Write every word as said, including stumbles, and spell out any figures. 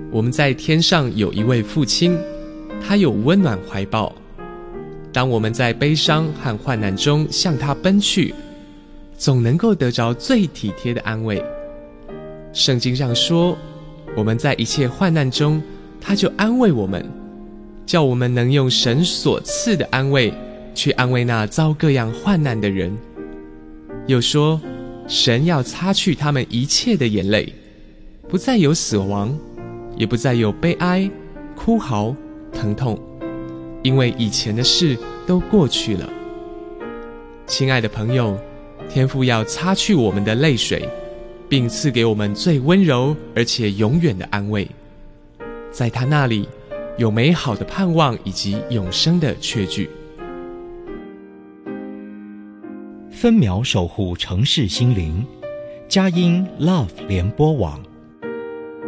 我们在天上有一位父亲，他有温暖怀抱。当我们在悲伤和患难中向他奔去，总能够得着最体贴的安慰。圣经上说，我们在一切患难中，他就安慰我们，叫我们能用神所赐的安慰去安慰那遭各样患难的人。又说，神要擦去他们一切的眼泪，不再有死亡，也不再有悲哀、哭嚎、疼痛，因为以前的事都过去了。亲爱的朋友，天父要擦去我们的泪水，并赐给我们最温柔而且永远的安慰。在他那里有美好的盼望以及永生的确据。 分秒守护城市心灵，佳音 Love 联播网。